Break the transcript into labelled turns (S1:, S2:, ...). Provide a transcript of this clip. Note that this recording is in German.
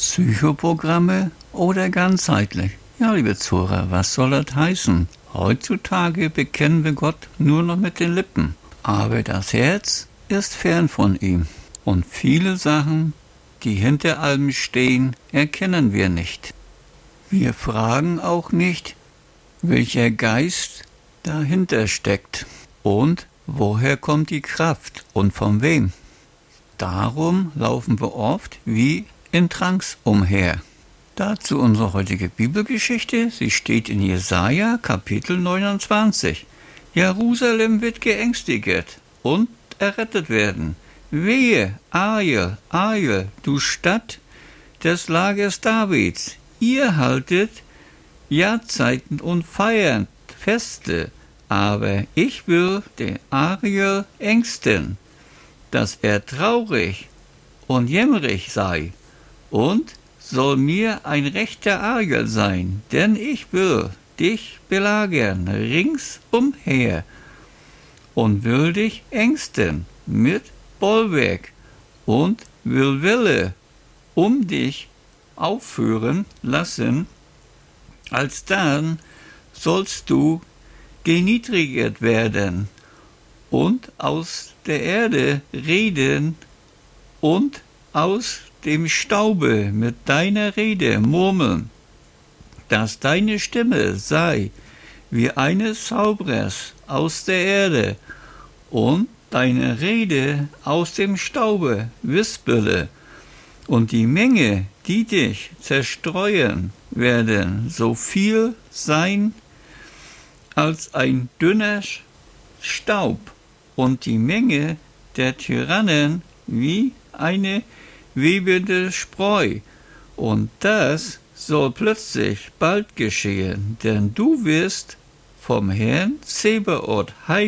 S1: Psychoprogramme oder ganzheitlich? Ja, liebe Zuhörer, was soll das heißen? Heutzutage bekennen wir Gott nur noch mit den Lippen, aber das Herz ist fern von ihm. Und viele Sachen, die hinter allem stehen, erkennen wir nicht. Wir fragen auch nicht, welcher Geist dahinter steckt und woher kommt die Kraft und von wem. Darum laufen wir oft wie in Trance umher. Dazu unsere heutige Bibelgeschichte. Sie steht in Jesaja, Kapitel 29. Jerusalem wird geängstigt und errettet werden. Wehe, Ariel, Ariel, du Stadt des Lagers Davids. Ihr haltet Jahrzeiten und feiert Feste, aber ich will den Ariel ängsten, dass er traurig und jämmerig sei, und soll mir ein rechter Ariel sein, denn ich will dich belagern ringsumher und will dich ängsten mit Bollwerk und will Wille um dich aufführen lassen, alsdann sollst du geniedriget werden und aus der Erde reden und aus dem Staube mit deiner Rede murmeln, dass deine Stimme sei wie eines Zauberers aus der Erde und deine Rede aus dem Staube wispele, und die Menge, die dich zerstreuen werden, so viel sein als ein dünner Staub, und die Menge der Tyrannen wie eine webende Spreu. Und das soll plötzlich bald geschehen, denn du wirst vom Herrn Zebaoth